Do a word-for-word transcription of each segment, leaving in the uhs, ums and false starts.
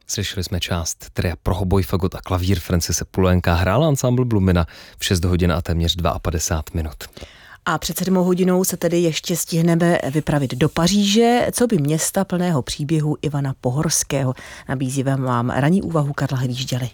Slyšeli jsme část tria pro hoboj, fagot a klavír Francise Poulenca. Hrál ansámbl Blumina v šest hodin a téměř padesát dva minut. A před sedmou hodinou se tedy ještě stihneme vypravit do Paříže, co by města plného příběhu Ivana Pohorského. Nabízíme vám ranní úvahu Karla Hlížděly.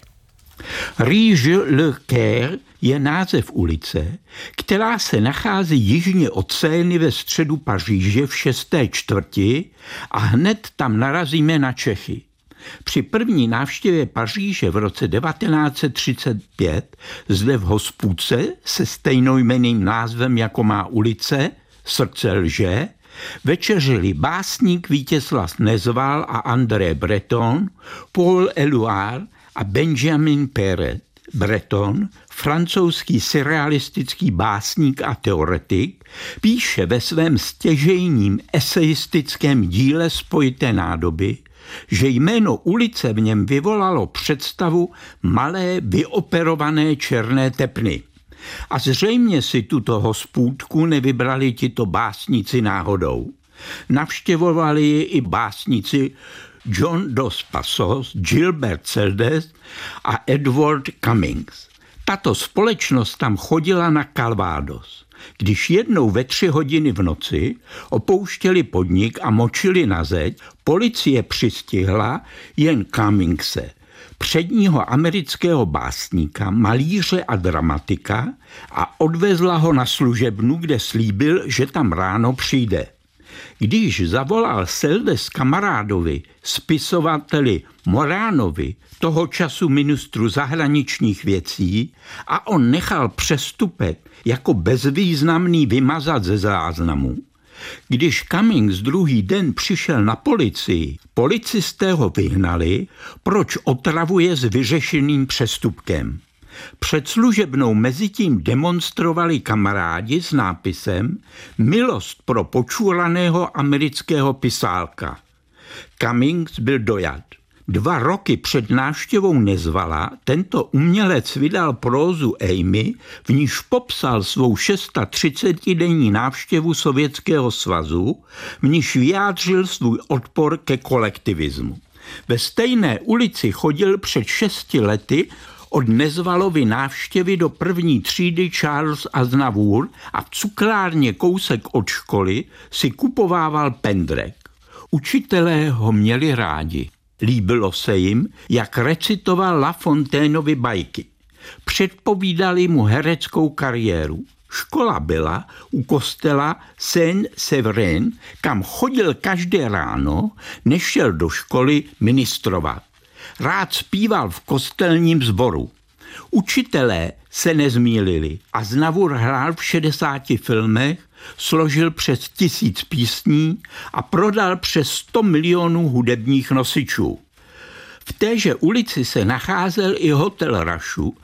Rue Le Caire je název ulice, která se nachází jižně od Seiny ve středu Paříže v šesté čtvrti a hned tam narazíme na Čechy. Při první návštěvě Paříže v roce devatenáct set třicet pět zde v hospůdce se stejnojmenným názvem jako má ulice, Srdce lže, večeřili básník Vítězslav Nezval a André Breton, Paul Éluard a Benjamin Perret. Breton, francouzský surrealistický básník a teoretik, píše ve svém stěžejním esejistickém díle Spojité nádoby, že jméno ulice v něm vyvolalo představu malé vyoperované černé tepny. A zřejmě si tuto hospůdku nevybrali tito básníci náhodou. Navštěvovali ji i básníci John Dos Passos, Gilbert Celdes a Edward Cummings. Tato společnost tam chodila na Calvados. Když jednou ve tři hodiny v noci opouštěli podnik a močili na zeď, policie přistihla jen Cummingse, předního amerického básníka, malíře a dramatika, a odvezla ho na služebnu, kde slíbil, že tam ráno přijde. Když zavolal Celdes kamarádovi, spisovateli Moránovi, toho času ministru zahraničních věcí, a on nechal přestupek jako bezvýznamný vymazat ze záznamu, když Cummings druhý den přišel na policii, policisté ho vyhnali, proč otravuje s vyřešeným přestupkem. Před služebnou mezitím demonstrovali kamarádi s nápisem Milost pro počuraného amerického pisálka. Cummings byl dojat. Dva roky před návštěvou Nezvala tento umělec vydal prózu Amy, v níž popsal svou třicetišestidenní návštěvu Sovětského svazu, v níž vyjádřil svůj odpor ke kolektivismu. Ve stejné ulici chodil před šesti lety od Nezvalovy návštěvy do první třídy Charles Aznavour a v cukrárně kousek od školy si kupovával pendrek. Učitelé ho měli rádi. Líbilo se jim, jak recitoval La Fontaineovy bajky. Předpovídali mu hereckou kariéru. Škola byla u kostela Saint-Séverin, kam chodil každé ráno, než šel do školy ministrovat. Rád zpíval v kostelním sboru. Učitelé se nezmýlili. Aznavour hrál v šedesáti filmech, složil přes tisíc písní a prodal přes sto milionů hudebních nosičů. V téže ulici se nacházel i hotel Rašu,